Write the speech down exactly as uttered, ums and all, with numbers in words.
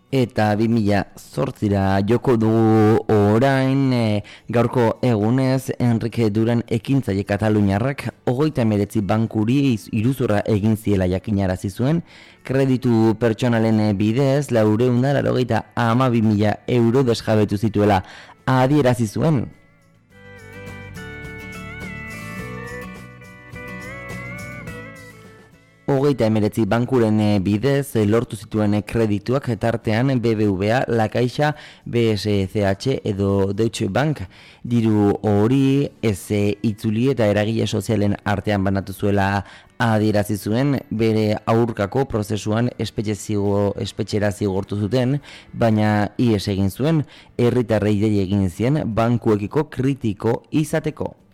Eta bi mila zortzira joko dugu orain e, gaurko egunez Enrique Duran ekintzaile kataluniarrak hogeita hemeretzi bankuri iruzurra egin ziela jakinarazi zuen, kreditu pertsonalen bidez laurehun eta laurogeita hamabi mila euro desjabetu zituela adierazi zuen. Hogeita hemeretzi bankuren bidez lortu zituen kredituak tartean B B V A, La Caixa, B S C H edo Deutsche Bank. Diru hori ez itzuli eta eragile sozialen artean banatu zuela adierazi zuen, bere aurkako prozesuan espetxera zigortu zuten, baina ihes egin zuen, herritarrei dei egin zien bankuekiko kritiko izateko.